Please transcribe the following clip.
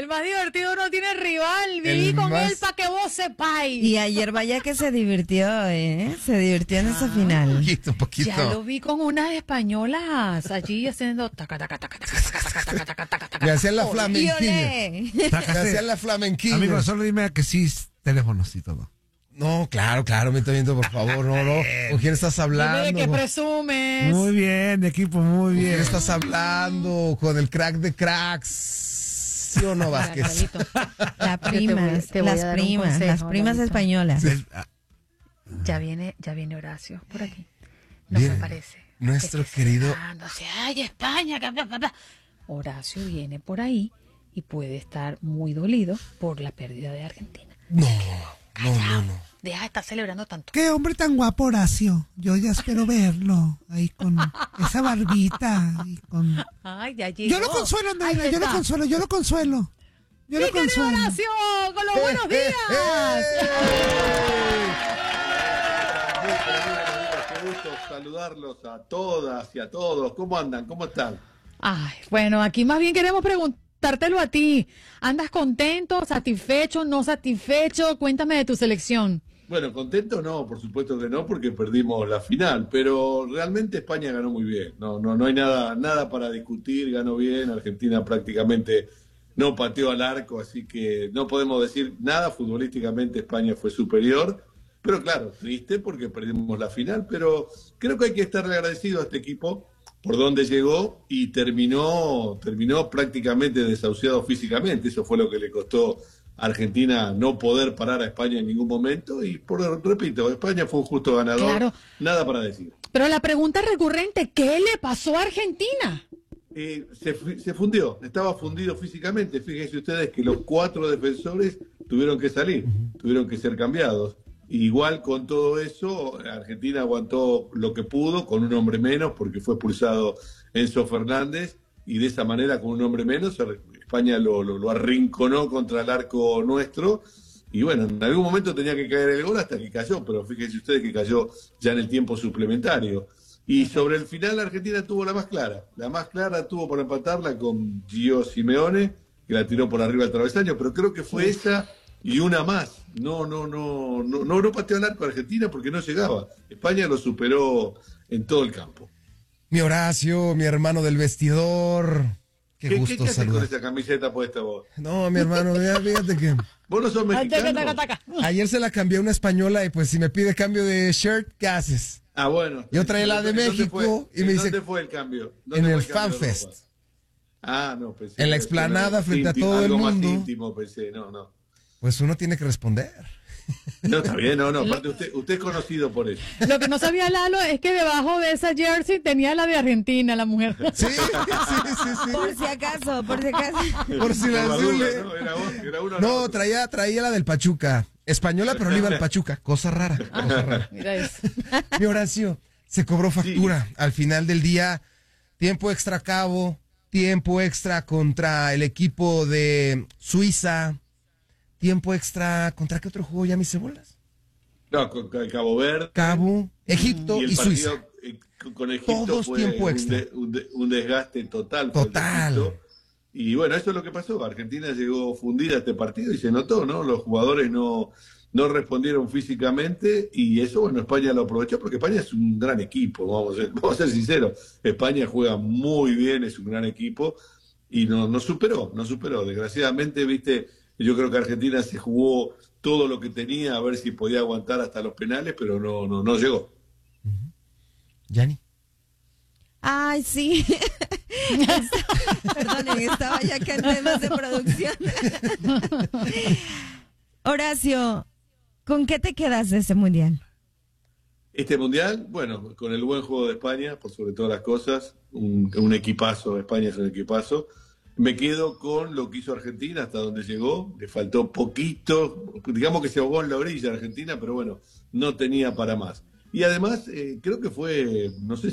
más divertido no tiene rival. Viví con él para que vos sepáis. Y ayer vaya que se divirtió, ¿eh? Se divirtió en esa final. Un poquito. Ya lo vi con unas españolas allí haciendo taca, taca, taca, taca, taca, taca, taca, taca, taca, taca. Me hacían la flamenquilla. ¡Olé! Me hacían la flamenquilla. Amigo, solo dime que sí, teléfonos y todo. No, claro, miento, por favor, no. ¿Con quién estás hablando? Dime que presumes. Muy bien, equipo, muy ¿Con quién bien. estás hablando? Con el crack de cracks. ¿Sí o no, Vázquez? Las primas, te voy a las dar un primas, consejo, las primas Lalito. españolas. Ya viene Horacio por aquí. No Bien. me parece. Nuestro Que esté querido- celebrándose. Ay, España. Bla, bla, bla. Horacio viene por ahí y puede estar muy dolido por la pérdida de Argentina. No. Deja de estar celebrando tanto. Qué hombre tan guapo, Horacio. Yo ya espero verlo. Ahí con esa barbita. Y con... Ay, ya llegó. Yo lo consuelo, Andreina. Ahí Yo lo está. consuelo. Yo lo consuelo. Yo ¡Mi lo querido consuelo. Horacio! ¡Con los buenos días! Qué gusto saludarlos a todas y a todos. ¿Cómo andan? ¿Cómo están? Ay, bueno, aquí más bien queremos preguntártelo a ti. ¿Andas contento, satisfecho, no satisfecho? Cuéntame de tu selección. Bueno, contento no, por supuesto que no, porque perdimos la final, pero realmente España ganó muy bien. No hay nada para discutir, ganó bien. Argentina prácticamente no pateó al arco, así que no podemos decir nada. Futbolísticamente España fue superior, pero claro, triste porque perdimos la final, pero creo que hay que estarle agradecido a este equipo por donde llegó y terminó prácticamente desahuciado físicamente. Eso fue lo que le costó a Argentina no poder parar a España en ningún momento y repito, España fue un justo ganador. Claro. Nada para decir. Pero la pregunta recurrente, ¿qué le pasó a Argentina? Se fundió, estaba fundido físicamente. Fíjense ustedes que los 4 defensores tuvieron que salir, tuvieron que ser cambiados. Igual con todo eso, Argentina aguantó lo que pudo con un hombre menos porque fue expulsado Enzo Fernández y de esa manera con un hombre menos España lo arrinconó contra el arco nuestro y bueno, en algún momento tenía que caer el gol hasta que cayó, pero fíjense ustedes que cayó ya en el tiempo suplementario. Y sobre el final Argentina tuvo la más clara tuvo para empatarla con Gio Simeone, que la tiró por arriba del travesaño, pero creo que fue esa y una más. No pateó al arco Argentina porque no llegaba. España lo superó en todo el campo. Mi Horacio, mi hermano del vestidor. Qué ¿Qué gusto haces con saludar. esa camiseta puesta vos? No, mi hermano, fíjate que ¿Vos no sos mexicano? ayer se la cambié a una española y pues si me pide cambio de shirt, ¿qué haces? Ah, bueno. Yo traía la de ¿En dónde México fue? y me dice- ¿Dónde fue el cambio? En ¿Dónde el fue cambio de FanFest. ropa? Ah, no, pensé. En la que explanada era frente a íntimo, todo el algo más mundo. íntimo, pensé. No. Pues uno tiene que responder. No, está bien, no. Aparte, usted es conocido por eso. Lo que no sabía Lalo es que debajo de esa jersey tenía la de Argentina, la mujer. Sí. Por si acaso. Por si Por la la azul. duda, ¿no? Era uno. No, traía la del Pachuca. Española, pero le iba al Pachuca. Cosa rara. Mira eso. Mi Horacio, se cobró factura. Al final del día, tiempo extra Cabo, tiempo extra contra el equipo de Suiza, tiempo extra, ¿contra qué otro jugó ya mis cebolas? No, con Cabo Verde. Cabo, Egipto Y el y partido Suiza. con Egipto Todos fue tiempo extra. un desgaste total. fue el de Total. Egipto. Y bueno, eso es lo que pasó. Argentina llegó fundida a este partido y se notó, ¿no? Los jugadores no respondieron físicamente y eso, bueno, España lo aprovechó porque España es un gran equipo, vamos a ser sinceros. España juega muy bien, es un gran equipo y no superó. Desgraciadamente, viste, yo creo que Argentina se jugó todo lo que tenía a ver si podía aguantar hasta los penales, pero no llegó. Yanni. Ay, sí. Perdonen, estaba ya acá en temas de producción. Horacio, ¿con qué te quedas de ese mundial? Este mundial, bueno, con el buen juego de España, por sobre todas las cosas, un equipazo, España es un equipazo. Me quedo con lo que hizo Argentina hasta donde llegó, le faltó poquito, digamos que se ahogó en la orilla Argentina, pero bueno, no tenía para más. Y además, creo que fue, no sé